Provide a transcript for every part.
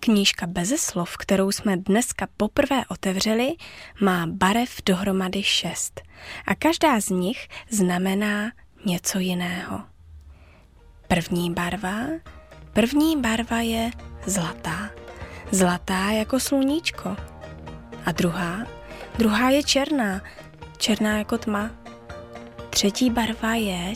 Knížka beze slov, kterou jsme dneska poprvé otevřeli, má barev dohromady 6 a každá z nich znamená něco jiného. První barva je zlatá. Zlatá jako sluníčko. A druhá je černá jako tma. Třetí barva je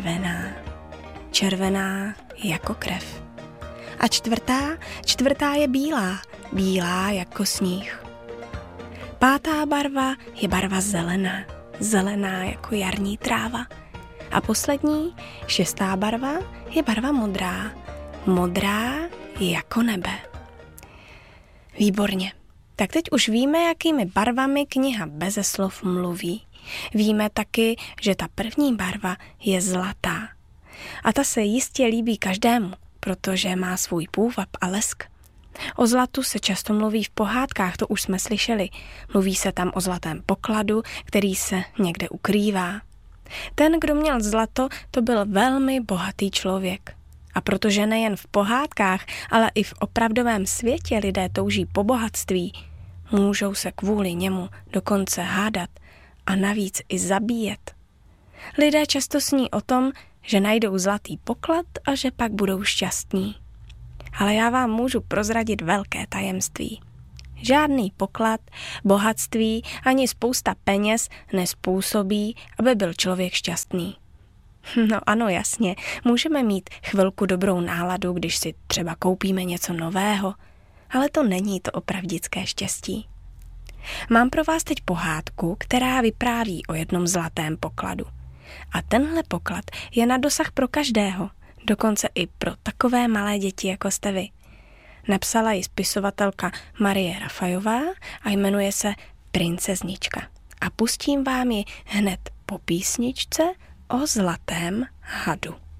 červená jako krev. A čtvrtá je bílá jako sníh. Pátá barva je barva zelená jako jarní tráva. A poslední, 6. barva je barva modrá jako nebe. Výborně. Tak teď už víme, jakými barvami kniha beze slov mluví. Víme taky, že ta první barva je zlatá. A ta se jistě líbí každému, protože má svůj půvab a lesk. O zlatu se často mluví v pohádkách, to už jsme slyšeli. Mluví se tam o zlatém pokladu, který se někde ukrývá. Ten, kdo měl zlato, to byl velmi bohatý člověk. A protože nejen v pohádkách, ale i v opravdovém světě lidé touží po bohatství, můžou se kvůli němu dokonce hádat a navíc i zabíjet. Lidé často sní o tom, že najdou zlatý poklad a že pak budou šťastní. Ale já vám můžu prozradit velké tajemství. Žádný poklad, bohatství ani spousta peněz nespůsobí, aby byl člověk šťastný. No ano, jasně, můžeme mít chvilku dobrou náladu, když si třeba koupíme něco nového, ale to není to opravdické štěstí. Mám pro vás teď pohádku, která vypráví o jednom zlatém pokladu. A tenhle poklad je na dosah pro každého, dokonce i pro takové malé děti, jako jste vy. Napsala ji spisovatelka Marie Rafajová a jmenuje se Princeznička. A pustím vám ji hned po písničce o zlatém hadu.